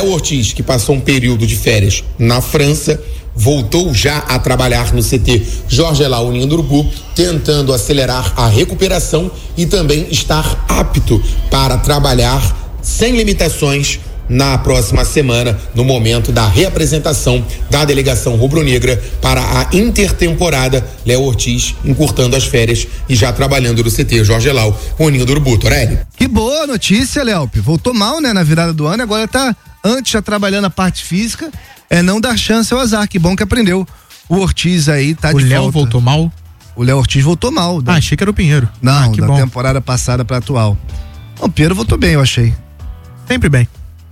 Léo Ortiz, que passou um período de férias na França, voltou já a trabalhar no CT Jorge Elal União do Urubu, tentando acelerar a recuperação e também estar apto para trabalhar sem limitações na próxima semana, no momento da reapresentação da delegação rubro-negra para a intertemporada. Léo Ortiz encurtando as férias e já trabalhando no CT Jorge Elal União do Urubu. Torelli. Que boa notícia, Léo. Voltou mal, né, na virada do ano, agora tá antes já trabalhando a parte física, não dar chance ao azar. Que bom que aprendeu. O Ortiz aí tá de volta. O Léo voltou mal? O Léo Ortiz voltou mal. Achei que era o Pinheiro. Não, da temporada passada pra atual. O Pinheiro voltou bem, eu achei. Sempre bem.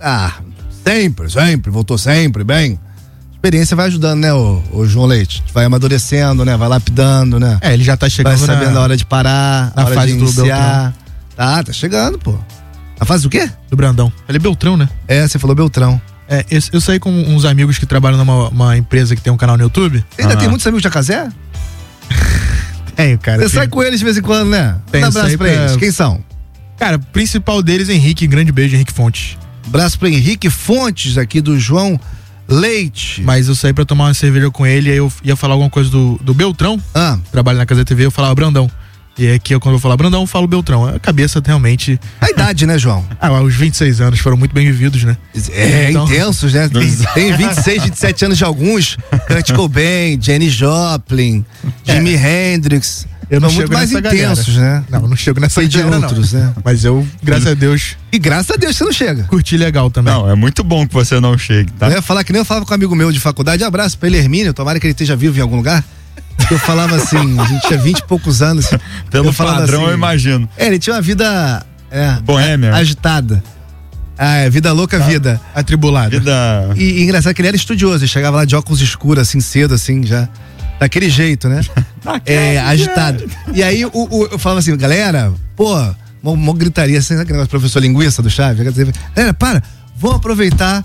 Sempre, voltou sempre bem. A experiência vai ajudando, né, o João Leite? Vai amadurecendo, né, vai lapidando, né? Ele já tá chegando. Vai sabendo a hora de parar, a hora fase de iniciar. Tá chegando, pô. A fase do quê? Do Brandão. Ele é Beltrão, né? Você falou Beltrão. Eu saí com uns amigos que trabalham numa empresa que tem um canal no YouTube. Ainda tem muitos amigos de Jacazé? Tenho, cara. Você sai com eles de vez em quando, né? Tem, um abraço pra eles. Quem são? Cara, o principal deles é Henrique. Grande beijo, Henrique Fontes. Abraço pro Henrique Fontes, aqui do João Leite. Mas eu saí pra tomar uma cerveja com ele, aí eu ia falar alguma coisa do Beltrão. Trabalho na Casa TV, eu falava Brandão. E aqui, quando eu falar Brandão, eu falo Beltrão. A cabeça realmente... A idade, né, João? Os 26 anos foram muito bem vividos, né? Então... intensos, né? Tem 26, 27 anos de alguns. Kurt Cobain, Janis Joplin, Jimi Hendrix. Eu não são muito mais intensos, galera, né? Não, eu não chego nessa de outros, não. Né? Mas eu, graças a Deus... E graças a Deus você não chega. Curti legal também. Não, é muito bom que você não chegue, tá? Eu ia falar que nem eu falava com um amigo meu de faculdade. Abraço pra ele, Hermínio, tomara que ele esteja vivo em algum lugar. Eu falava assim, a gente tinha 20 e poucos anos. Pelo padrão, assim, eu imagino. Ele tinha uma vida boêmia, agitada. Vida louca, vida atribulada. E engraçado que ele era estudioso, ele chegava lá de óculos escuros, assim, cedo, assim, já. Daquele jeito, né? Agitado. E aí eu falava assim, galera, uma gritaria, assim, sabe aquele negócio professor linguiça do Chaves? Galera, vamos aproveitar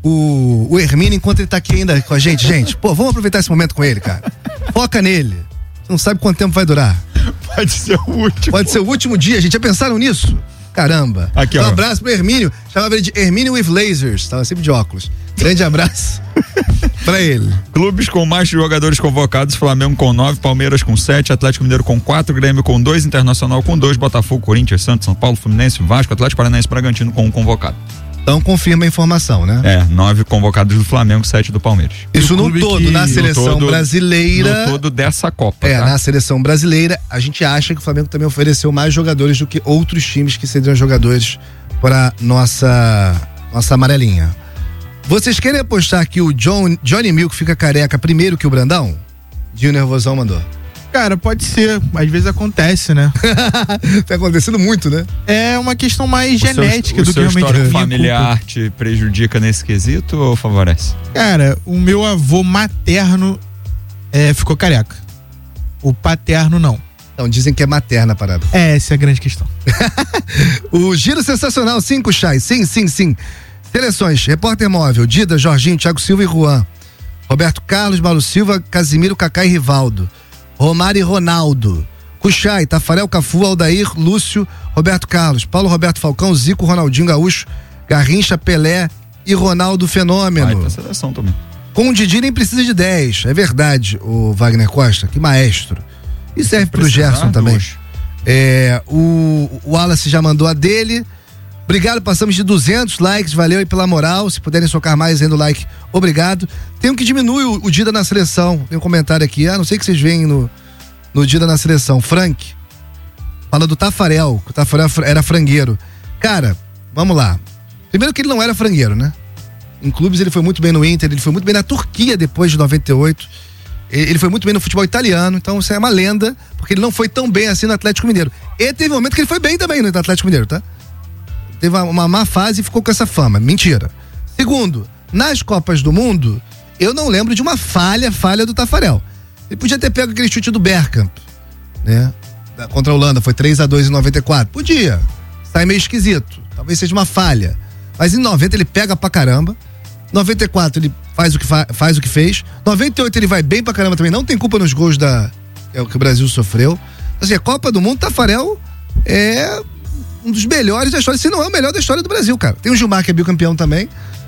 o Hermínio enquanto ele tá aqui ainda com a gente. Gente, vamos aproveitar esse momento com ele, cara. Foca nele. Você não sabe quanto tempo vai durar. Pode ser o último. Pode ser o último dia, gente. Já pensaram nisso? Caramba. Aqui, um abraço pro Hermínio. Chamava ele de Hermínio with Lasers. Tava sempre de óculos. Grande abraço pra ele. Clubes com mais jogadores convocados: Flamengo com 9, Palmeiras com 7, Atlético Mineiro com 4, Grêmio com 2, Internacional com 2, Botafogo, Corinthians, Santos, São Paulo, Fluminense, Vasco, Atlético Paranaense, Bragantino com 1 convocado. Então confirma a informação, né? 9 convocados do Flamengo, 7 do Palmeiras. Isso no todo, na seleção brasileira. No todo dessa Copa. Tá? Na seleção brasileira, a gente acha que o Flamengo também ofereceu mais jogadores do que outros times que seriam jogadores para nossa amarelinha. Vocês querem apostar que o Johnny Milk fica careca primeiro que o Brandão? Dinho Nervosão mandou. Cara, pode ser. Às vezes acontece, né? Tá acontecendo muito, né? É uma questão mais genética do que realmente. O seu histórico familiar te prejudica nesse quesito ou favorece? Cara, o meu avô materno ficou careca. O paterno não. Então, dizem que é materna a parada. Essa é a grande questão. O Giro Sensacional, 5 chás. Sim. Seleções: Repórter Móvel, Dida, Jorginho, Thiago Silva e Juan. Roberto Carlos, Malu Silva, Casimiro, Kaká e Rivaldo. Romário e Ronaldo. Cuxai, Tafarel, Cafu, Aldair, Lúcio, Roberto Carlos, Paulo Roberto Falcão, Zico, Ronaldinho Gaúcho, Garrincha, Pelé e Ronaldo Fenômeno. Vai ter seleção também. Com o Didi nem precisa de 10. É verdade, o Wagner Costa, que maestro. E serve pro Gerson também. O Wallace já mandou a dele. Obrigado, passamos de 200 likes, valeu aí pela moral. Se puderem socar mais ainda o like, obrigado. Tem um que diminui o Dida na seleção. Tem um comentário aqui, não sei que vocês veem no Dida na seleção. Frank fala do Tafarel, que o Tafarel era frangueiro. Cara, vamos lá. Primeiro que ele não era frangueiro, né? Em clubes ele foi muito bem no Inter, ele foi muito bem na Turquia depois de 98. Ele foi muito bem no futebol italiano, então isso é uma lenda, porque ele não foi tão bem assim no Atlético Mineiro. E teve um momento que ele foi bem também no Atlético Mineiro, tá? Teve uma má fase e ficou com essa fama. Mentira. Segundo, nas Copas do Mundo, eu não lembro de uma falha do Tafarel. Ele podia ter pego aquele chute do Bergkamp, né? Contra a Holanda, foi 3-2 em 94. Podia. Sai meio esquisito. Talvez seja uma falha. Mas em 90 ele pega pra caramba. 94 ele faz o que fez. 98 ele vai bem pra caramba também. Não tem culpa nos gols que o Brasil sofreu. Assim, a Copa do Mundo, Tafarel é um dos melhores da história, se não é o melhor da história do Brasil, cara. Tem o Gilmar, que é bicampeão também,